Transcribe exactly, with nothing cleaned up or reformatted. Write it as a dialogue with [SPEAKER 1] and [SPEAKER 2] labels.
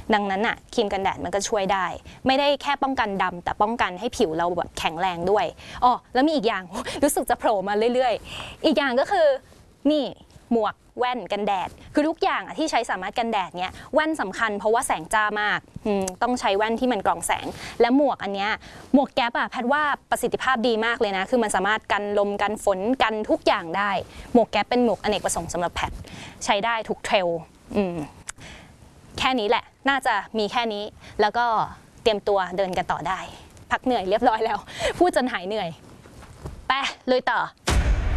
[SPEAKER 1] ดังนั้นอะครีมกันแดดมันก็ช่วยได้ไม่ได้แค่ป้องกันดำแต่ป้องกันให้ผิวเราแบบแข็งแรงด้วยอ๋อแล้วมีอีกอย่างรู้สึกจะโผล่มาเรื่อยๆอีกอย่างก็คือนี่หมวกแว่นกันแดดคือทุกอย่างที่ใช้สามารถกันแดดเนี้ยแว่นสำคัญเพราะว่าแสงจ้ามากต้องใช้แว่นที่มันกรองแสงและหมวกอันเนี้ยหมวกแก๊ปอะแพทว่าประสิทธิภาพดีมากเลยนะคือมันสามารถกันลมกันฝนกันทุกอย่างได้หมวกแก๊ปเป็นหมวกอเนกประสงค์สำหรับแพทใช้ได้ทุกเทรลแค่นี้แหละน่าจะมีแค่นี้แล้วก็เตรียมตัวเดินกันต่อได้พักเหนื่อยเรียบร้อยแล้วพูดจนหายเหนื่อยไปเลยต่อ